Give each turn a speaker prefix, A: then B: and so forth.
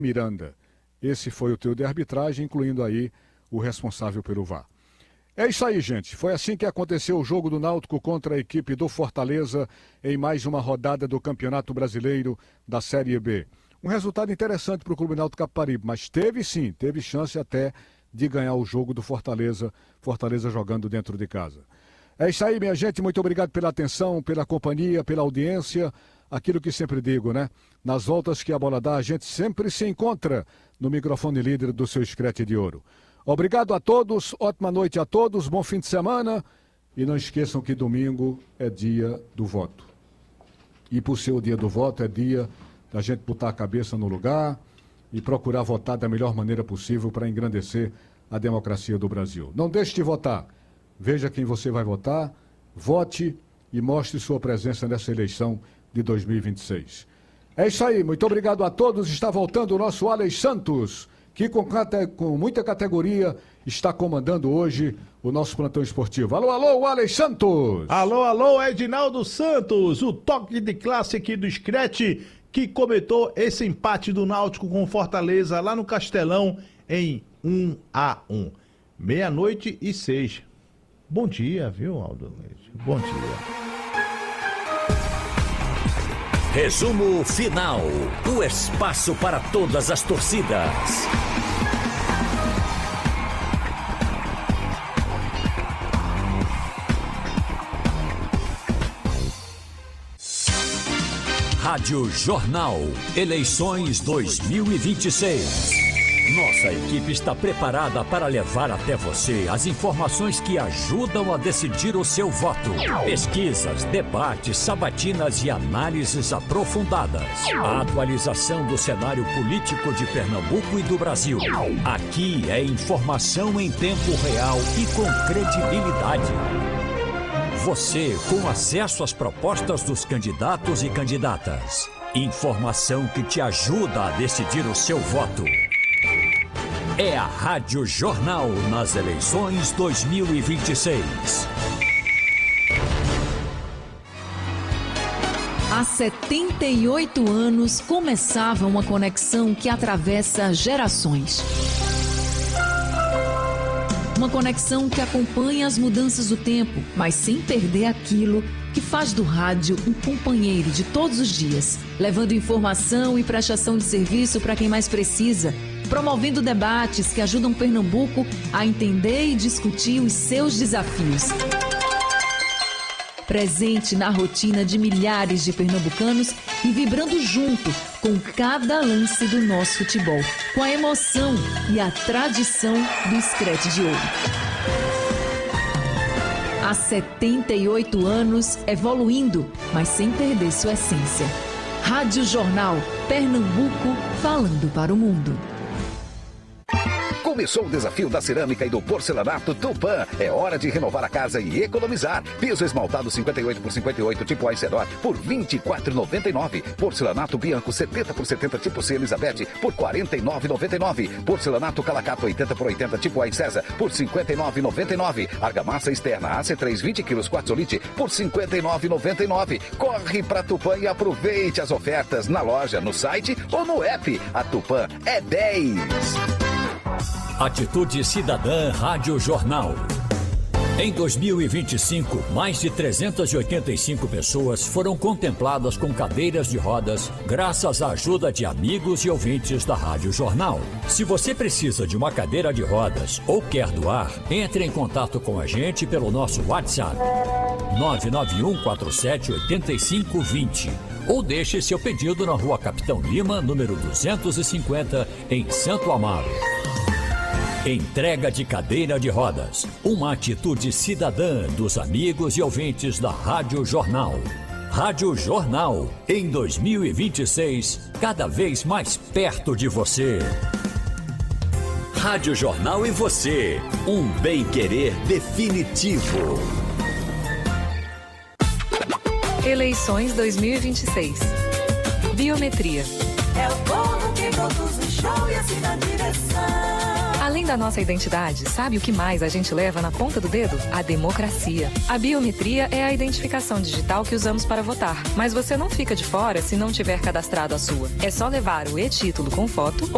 A: Miranda. Esse foi o trio de arbitragem, incluindo aí o responsável pelo VAR. É isso aí, gente. Foi assim que aconteceu o jogo do Náutico contra a equipe do Fortaleza em mais uma rodada do Campeonato Brasileiro da Série B. Um resultado interessante para o Clube Náutico Capibaribe, mas teve chance até de ganhar o jogo do Fortaleza jogando dentro de casa. É isso aí, minha gente. Muito obrigado pela atenção, pela companhia, pela audiência. Aquilo que sempre digo, né? Nas voltas que a bola dá, a gente sempre se encontra no microfone líder do seu Screte de Ouro. Obrigado a todos, ótima noite a todos, bom fim de semana. E não esqueçam que domingo é dia do voto. E por ser o dia do voto, é dia da gente botar a cabeça no lugar e procurar votar da melhor maneira possível para engrandecer a democracia do Brasil. Não deixe de votar. Veja quem você vai votar, vote e mostre sua presença nessa eleição de 2026. É isso aí, muito obrigado a todos. Está voltando o nosso Alex Santos, que com muita categoria está comandando hoje o nosso plantão esportivo. Alô, alô, Alex Santos!
B: Alô, alô, Edinaldo Santos, o toque de classe aqui do Screte, que comentou esse empate do Náutico com Fortaleza lá no Castelão em 1-1. 00:06. Bom dia, viu, Aldo Leite? Bom dia.
C: Resumo final. O espaço para todas as torcidas. Rádio Jornal. Eleições 2026. Nossa equipe está preparada para levar até você as informações que ajudam a decidir o seu voto. Pesquisas, debates, sabatinas e análises aprofundadas. A atualização do cenário político de Pernambuco e do Brasil. Aqui é informação em tempo real e com credibilidade. Você com acesso às propostas dos candidatos e candidatas. Informação que te ajuda a decidir o seu voto. É a Rádio Jornal nas eleições 2026.
D: Há 78 anos começava uma conexão que atravessa gerações. Uma conexão que acompanha as mudanças do tempo, mas sem perder aquilo que faz do rádio um companheiro de todos os dias, levando informação e prestação de serviço para quem mais precisa, promovendo debates que ajudam Pernambuco a entender e discutir os seus desafios. Presente na rotina de milhares de pernambucanos e vibrando junto com cada lance do nosso futebol, com a emoção e a tradição do Screte de Ouro. Há 78 anos, evoluindo, mas sem perder sua essência. Rádio Jornal, Pernambuco, falando para o mundo.
E: Começou o desafio da cerâmica e do porcelanato Tupã. É hora de renovar a casa e economizar. Piso esmaltado 58x58 tipo Aicedor por R$ 24,99. Porcelanato Bianco 70x70 tipo C Elizabeth por R$ 49,99. Porcelanato Calacato 80x80 tipo Aicesa por R$ 59,99. Argamassa externa AC3 20 kg Quartzolite por R$ 59,99. Corre pra Tupã e aproveite as ofertas na loja, no site ou no app. A Tupã é 10.
C: Atitude Cidadã Rádio Jornal. Em 2025, mais de 385 pessoas foram contempladas com cadeiras de rodas graças à ajuda de amigos e ouvintes da Rádio Jornal. Se você precisa de uma cadeira de rodas ou quer doar, entre em contato com a gente pelo nosso WhatsApp 991478520 ou deixe seu pedido na Rua Capitão Lima, número 250, em Santo Amaro. Entrega de cadeira de rodas. Uma atitude cidadã dos amigos e ouvintes da Rádio Jornal. Rádio Jornal, em 2026, cada vez mais perto de você. Rádio Jornal e você. Um bem-querer definitivo.
F: Eleições 2026. Biometria.
G: É o povo que produz o show e assim na direção.
F: Além da nossa identidade, sabe o que mais a gente leva na ponta do dedo? A democracia. A biometria é a identificação digital que usamos para votar. Mas você não fica de fora se não tiver cadastrado a sua. É só levar o e-título com foto